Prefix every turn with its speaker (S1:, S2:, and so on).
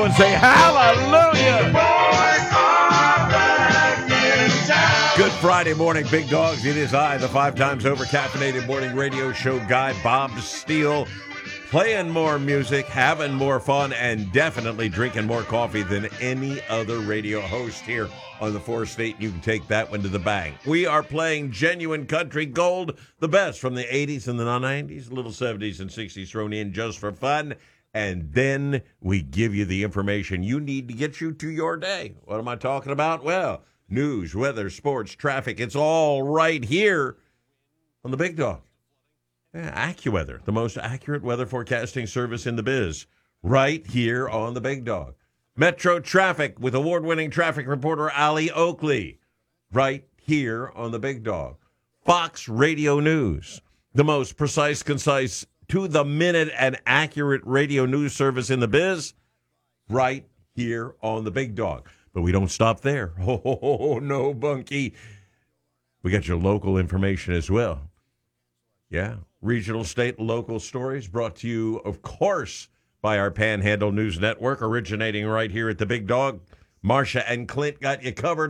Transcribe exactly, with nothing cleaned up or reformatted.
S1: And say hallelujah. Good Friday morning, big dogs. It is I, the five times over caffeinated morning radio show guy, Bob Steele, playing more music, having more fun, and definitely drinking more coffee than any other radio host here on the four state. You can take that one to the bank. We are playing genuine country gold, the best from the eighties and the nineties, a little seventies and sixties thrown in just for fun. And then we give you the information you need to get you to your day. What am I talking about? Well, news, weather, sports, traffic. It's all right here on the Big Dog. Yeah, AccuWeather, the most accurate weather forecasting service in the biz, right here on the Big Dog. Metro Traffic with award-winning traffic reporter Ali Oakley, right here on the Big Dog. Fox Radio News, the most precise, concise, to-the-minute and accurate radio news service in the biz, right here on the Big Dog. But we don't stop there. Oh, no, Bunky. We got your local information as well. Yeah, regional, state, local stories brought to you, of course, by our Panhandle News Network, originating right here at the Big Dog. Marcia and Clint got you covered.